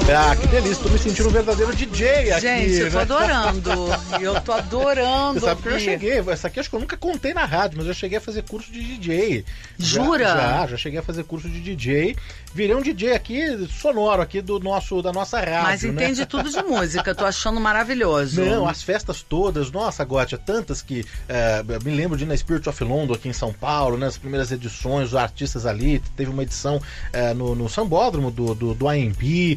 Ah, que delícia, tô me sentindo um verdadeiro DJ aqui. Gente, eu tô adorando. Eu tô adorando. Você sabe que eu já cheguei, essa aqui acho que eu nunca contei na rádio, mas eu cheguei a fazer curso de DJ. Jura? Já cheguei a fazer curso de DJ. Virei um DJ aqui, sonoro aqui da nossa rádio. Mas entende tudo de música, tô achando maravilhoso. Não, as festas todas, nossa, Gótia, tantas que me lembro de ir na Spirit of London aqui em São Paulo, né, as primeiras edições, os artistas ali, teve uma edição no Sambódromo do AMB,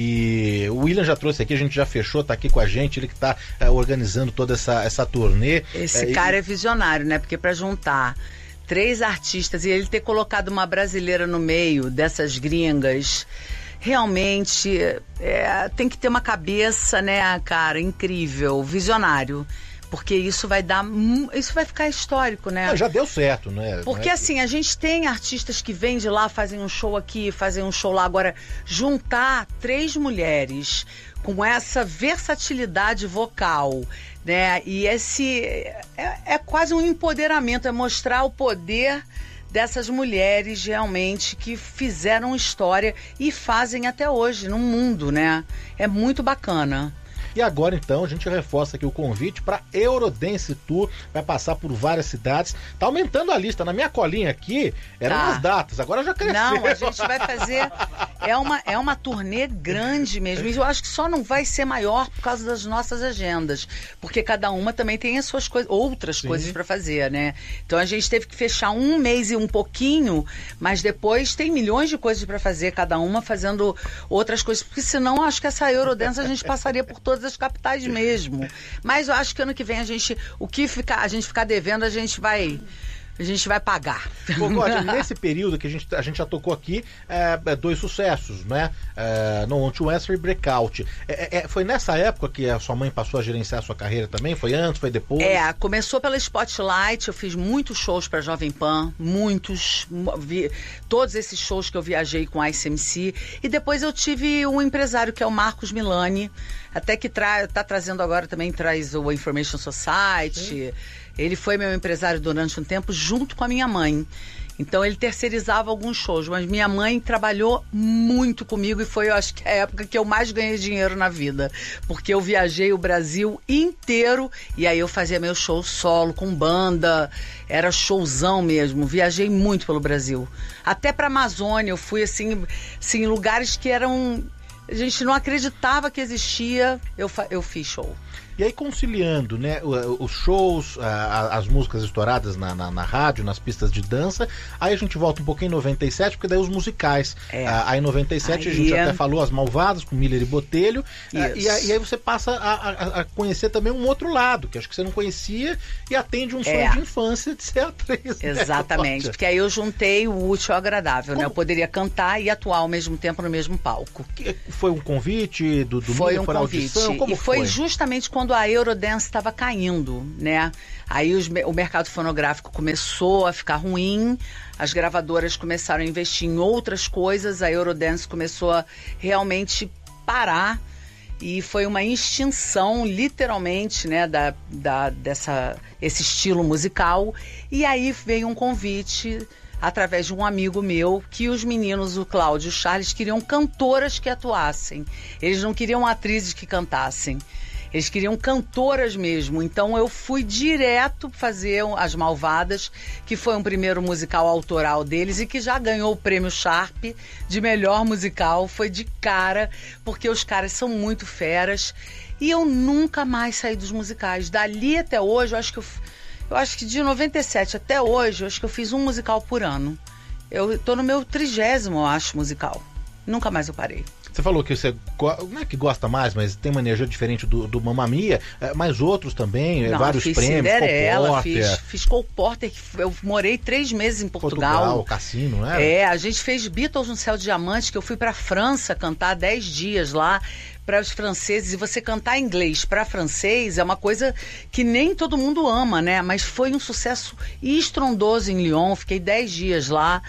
e o William já trouxe aqui, a gente já fechou, tá aqui com a gente, ele que tá organizando toda essa turnê. Esse cara é visionário, né, porque pra juntar 3 artistas e ele ter colocado uma brasileira no meio dessas gringas, realmente tem que ter uma cabeça, né, cara, incrível, visionário. Porque isso vai ficar histórico, né? Já deu certo, né? Porque assim, a gente tem artistas que vêm de lá, fazem um show aqui, fazem um show lá. Agora, juntar 3 mulheres com essa versatilidade vocal, né? E esse é quase um empoderamento, é mostrar o poder dessas mulheres realmente que fizeram história e fazem até hoje no mundo, né? É muito bacana. E agora, então, a gente reforça aqui o convite para Eurodance Tour. Vai passar por várias cidades. Tá aumentando a lista. Na minha colinha aqui, eram as datas. Agora já cresceu. Não, a gente vai fazer... É uma turnê grande mesmo. E eu acho que só não vai ser maior por causa das nossas agendas. Porque cada uma também tem as suas outras coisas para fazer, né? Então a gente teve que fechar 1 mês e um pouquinho, mas depois tem milhões de coisas para fazer, cada uma fazendo outras coisas. Porque senão, acho que essa Eurodance a gente passaria por todas as capitais mesmo. Mas eu acho que ano que vem a gente ficar devendo, a gente vai pagar. Pô, Gótia, nesse período que a gente já tocou aqui 2 sucessos, né? No Want to Answer e Breakout. Foi nessa época que a sua mãe passou a gerenciar a sua carreira também? Foi antes, foi depois? Começou pela Spotlight, eu fiz muitos shows pra Jovem Pan, todos esses shows que eu viajei com a ICMC, e depois eu tive um empresário que é o Marcos Milani, até que tá trazendo agora também, traz o Information Society. Ele foi meu empresário durante um tempo, junto com a minha mãe. Então ele terceirizava alguns shows, mas minha mãe trabalhou muito comigo e foi, eu acho que a época que eu mais ganhei dinheiro na vida, porque eu viajei o Brasil inteiro e aí eu fazia meu show solo, com banda, era showzão mesmo, viajei muito pelo Brasil. Até pra Amazônia, eu fui assim, em lugares que eram... A gente não acreditava que existia, eu fiz show. E aí conciliando, né, os shows, as músicas estouradas na rádio, nas pistas de dança, aí a gente volta um pouquinho em 97, porque daí os musicais. Aí em 97 a gente até falou As Malvadas, com Miller e Botelho, e aí você passa a conhecer também um outro lado, que acho que você não conhecia e atende um sonho de infância de ser atriz. Exatamente, porque aí eu juntei o útil ao agradável, né? Eu poderia cantar e atuar ao mesmo tempo no mesmo palco. Foi um convite do Foi Miller, um convite, audição? Como e foi justamente quando a Eurodance estava caindo, né? Aí o mercado fonográfico começou a ficar ruim, as gravadoras começaram a investir em outras coisas, a Eurodance começou a realmente parar e foi uma extinção, literalmente, né, esse estilo musical. E aí veio um convite através de um amigo meu, que os meninos, o Cláudio e o Charles, queriam cantoras que atuassem. Eles não queriam atrizes que cantassem. Eles queriam cantoras mesmo. Então eu fui direto fazer As Malvadas, que foi um primeiro musical autoral deles e que já ganhou o prêmio Sharp de melhor musical. Foi de cara, porque os caras são muito feras. E eu nunca mais saí dos musicais. Dali até hoje, eu acho que de 97 até hoje, eu acho que eu fiz um musical por ano. Eu tô no meu 30º, eu acho, musical. Nunca mais eu parei. Você falou que você não é que gosta mais, mas tem uma energia diferente do Mamma Mia, mas outros também, vários prêmios. Cinderela, fiz Cole Porter, eu morei 3 meses em Portugal. Cassino, né? A gente fez Beatles no Céu de Diamante, que eu fui pra França cantar 10 dias lá para os franceses, e você cantar inglês para francês é uma coisa que nem todo mundo ama, né? Mas foi um sucesso estrondoso em Lyon, fiquei 10 dias lá.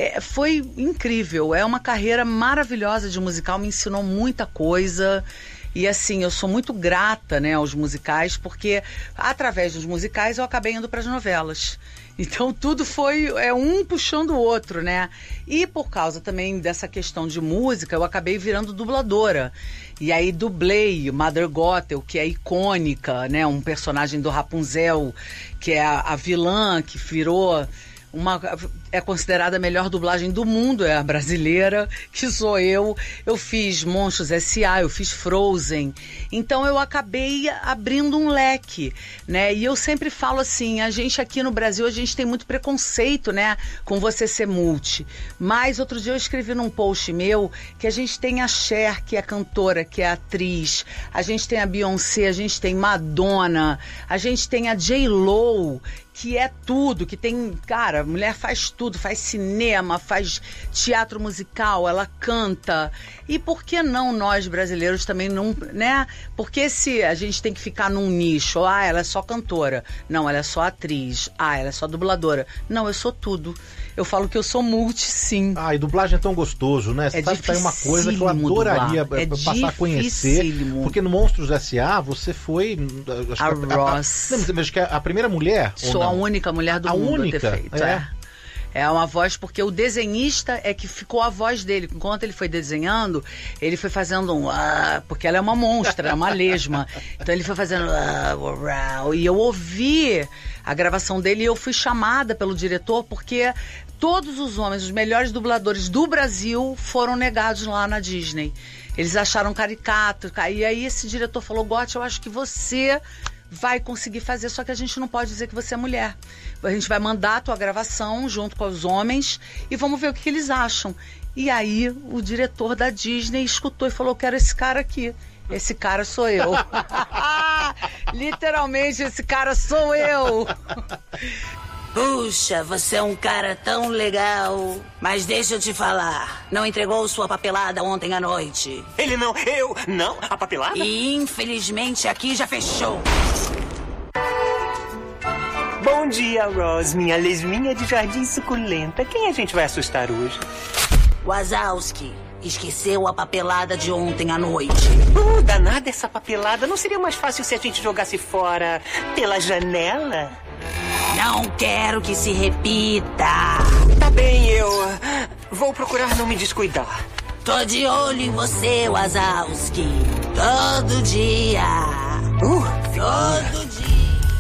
Foi incrível, é uma carreira maravilhosa de musical, me ensinou muita coisa. E assim, eu sou muito grata, né, aos musicais, porque através dos musicais eu acabei indo para as novelas. Então tudo foi um puxando o outro, né? E por causa também dessa questão de música, eu acabei virando dubladora. E aí dublei Mother Gothel, que é icônica, né? Um personagem do Rapunzel, que é a vilã que virou... é considerada a melhor dublagem do mundo, é a brasileira, que sou eu. Eu fiz Monstros S.A., eu fiz Frozen. Então eu acabei abrindo um leque, né? E eu sempre falo assim, a gente aqui no Brasil, a gente tem muito preconceito, né? Com você ser multi. Mas outro dia eu escrevi num post meu que a gente tem a Cher, que é cantora, que é atriz. A gente tem a Beyoncé, a gente tem Madonna. A gente tem a J.Lo, que é tudo, que tem... Cara, a mulher faz tudo, faz cinema, faz teatro musical, ela canta. E por que não nós brasileiros também não, né? Porque se a gente tem que ficar num nicho, ela é só cantora. Não, ela é só atriz. Ela é só dubladora. Não, eu sou tudo. Eu falo que eu sou multi, sim. E dublagem é tão gostoso, né? Você sabe que tá uma coisa que eu adoraria passar a conhecer. Porque no Monstros S.A. você foi... A Ross. Acho que é a primeira mulher? Sou a única mulher do mundo a ter feito. É uma voz, porque o desenhista é que ficou a voz dele. Enquanto ele foi desenhando, ele foi fazendo porque ela é uma monstra, é uma lesma. Então ele foi fazendo e eu ouvi a gravação dele e eu fui chamada pelo diretor porque todos os homens, os melhores dubladores do Brasil foram negados lá na Disney. Eles acharam caricato. E aí esse diretor falou, Gotti, eu acho que você vai conseguir fazer, só que a gente não pode dizer que você é mulher. A gente vai mandar a tua gravação junto com os homens e vamos ver o que eles acham. E aí o diretor da Disney escutou e falou, eu quero esse cara aqui. Esse cara sou eu. Literalmente, esse cara sou eu. Puxa, você é um cara tão legal. Mas deixa eu te falar, não entregou sua papelada ontem à noite. Ele não, eu não, a papelada? E infelizmente aqui já fechou. Bom dia, Ross, minha lesminha de jardim suculenta. Quem a gente vai assustar hoje? Wazowski esqueceu a papelada de ontem à noite. Danada essa papelada. Não seria mais fácil se a gente jogasse fora pela janela? Não quero que se repita. Tá bem, eu vou procurar não me descuidar. Tô de olho em você, Wazowski. Todo dia. Todo dia.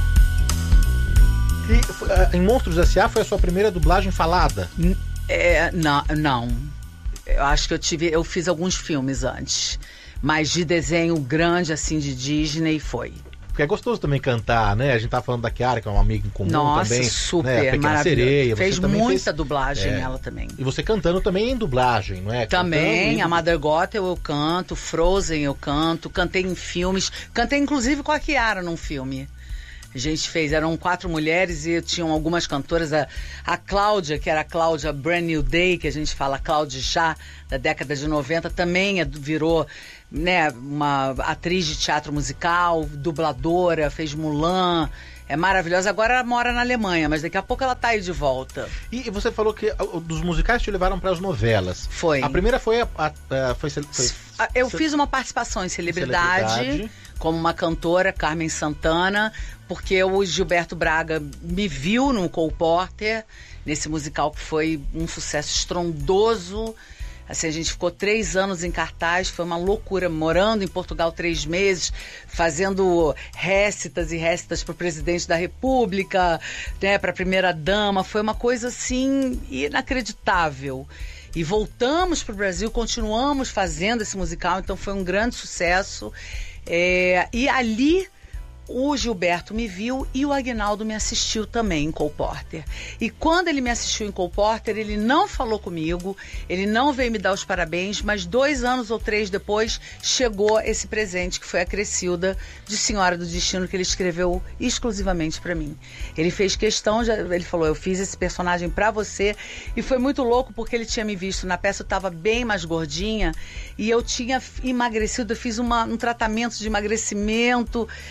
E em Monstros S.A. foi a sua primeira dublagem falada? Não. Eu acho que eu fiz alguns filmes antes. Mas de desenho grande, assim, de Disney, foi. Porque é gostoso também cantar, né? A gente tá falando da Chiara, que é uma amiga em comum também. Nossa, super, né? Pequena Sereia. Fez muita dublagem ela também. E você cantando também em dublagem, não é? Também, a Mother Gothel eu canto, Frozen eu canto, cantei em filmes, cantei inclusive com a Chiara num filme. A gente fez, eram 4 mulheres e tinham algumas cantoras, a Cláudia, que era a Cláudia Brand New Day, que a gente fala Cláudia já, da década de 90, também virou, né, uma atriz de teatro musical, dubladora, fez Mulan, é maravilhosa. Agora ela mora na Alemanha, mas daqui a pouco ela tá aí de volta. E você falou que dos musicais te levaram para as novelas. Foi. A primeira foi eu fiz uma participação em Celebridade, como uma cantora, Carmen Santana, porque o Gilberto Braga me viu no Cole Porter, nesse musical que foi um sucesso estrondoso. Assim, a gente ficou 3 anos em cartaz, foi uma loucura, morando em Portugal 3 meses, fazendo récitas e récitas para o presidente da República, né, para a primeira-dama, foi uma coisa assim inacreditável. E voltamos para o Brasil, continuamos fazendo esse musical, então foi um grande sucesso. E ali o Gilberto me viu e o Aguinaldo me assistiu também em Cole Porter. E quando ele me assistiu em Cole Porter, ele não falou comigo, ele não veio me dar os parabéns, mas 2 anos ou 3 depois chegou esse presente, que foi a Crescilda de Senhora do Destino, que ele escreveu exclusivamente para mim. Ele fez questão, ele falou, eu fiz esse personagem para você, e foi muito louco porque ele tinha me visto na peça, eu estava bem mais gordinha, e eu tinha emagrecido, eu fiz um tratamento de emagrecimento, assim,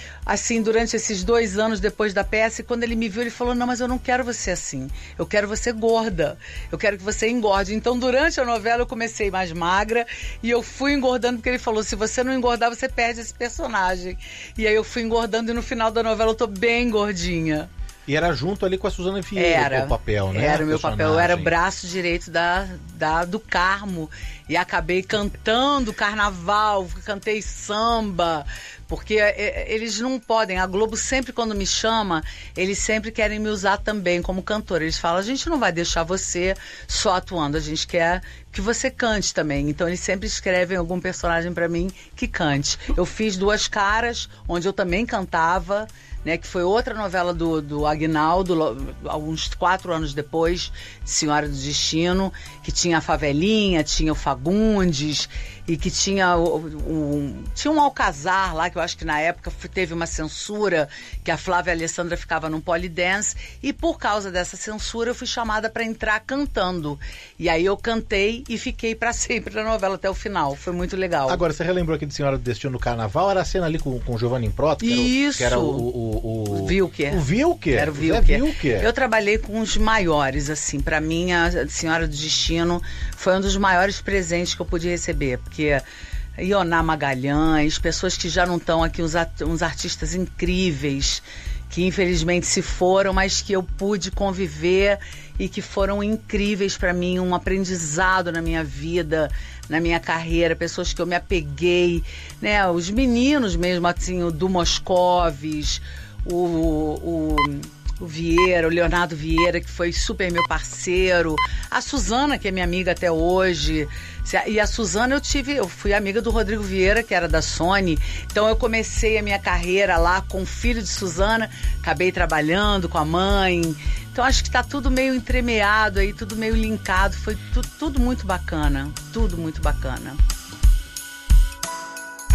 assim, durante esses 2 anos depois da peça, e quando ele me viu, ele falou, não, mas eu não quero você assim, eu quero você gorda, eu quero que você engorde. Então, durante a novela, eu comecei mais magra, e eu fui engordando, porque ele falou, se você não engordar, você perde esse personagem. E aí eu fui engordando, e no final da novela eu tô bem gordinha. E era junto ali com a Suzana Vieira, o papel, né? Era o meu papel, eu era o braço direito do Carmo, e acabei cantando carnaval, cantei samba, porque eles não podem, a Globo sempre quando me chama, eles sempre querem me usar também como cantora. Eles falam, a gente não vai deixar você só atuando, a gente quer que você cante também. Então eles sempre escrevem algum personagem pra mim que cante. Eu fiz Duas Caras, onde eu também cantava, né, que foi outra novela do Aguinaldo, alguns 4 anos depois, Senhora do Destino, que tinha a Favelinha, tinha o Fagundes, e que tinha um Alcazar lá, que eu acho que na época teve uma censura, que a Flávia Alessandra ficava num polidense, e por causa dessa censura eu fui chamada para entrar cantando. E aí eu cantei e fiquei para sempre na novela até o final. Foi muito legal. Agora, você relembrou aqui de Senhora do Destino no Carnaval? Era a cena ali com o Giovanni Improto? Isso! Que era o Wilker. O Wilker? Era o Wilker. Eu trabalhei com os maiores, assim. Pra mim, a Senhora do Destino foi um dos maiores presentes que eu pude receber. Porque Ioná Magalhães, pessoas que já não estão aqui, uns artistas incríveis, que infelizmente se foram, mas que eu pude conviver e que foram incríveis pra mim, um aprendizado na minha vida, na minha carreira, pessoas que eu me apeguei, né? Os meninos mesmo, assim, o Du Moscovis, o Vieira, o Leonardo Vieira, que foi super meu parceiro, a Suzana, que é minha amiga até hoje. E a Suzana eu fui amiga do Rodrigo Vieira, que era da Sony, então eu comecei a minha carreira lá com o filho de Suzana, acabei trabalhando com a mãe, então acho que tá tudo meio entremeado aí, tudo meio linkado, foi tudo muito bacana,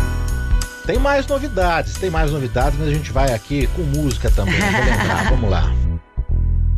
Tem mais novidades, mas a gente vai aqui com música também, vou lembrar, vamos lá.